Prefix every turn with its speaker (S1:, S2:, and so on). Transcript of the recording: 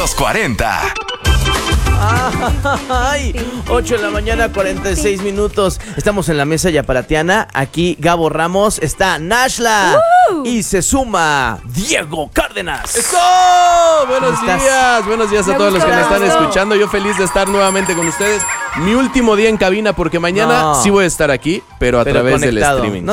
S1: Los 40.
S2: Ay, 8 de la mañana, 46 minutos. Estamos en la mesa yaparatiana. Aquí Gabo Ramos, está Nashla y se suma Diego Cárdenas.
S3: ¡Eso! Buenos días a todos los que me
S4: me
S3: están
S4: gustó.
S3: escuchando. Yo feliz de estar nuevamente con ustedes. Mi último día en cabina porque mañana
S2: No.
S3: sí voy a estar aquí, pero a través del
S2: conectado.
S3: streaming.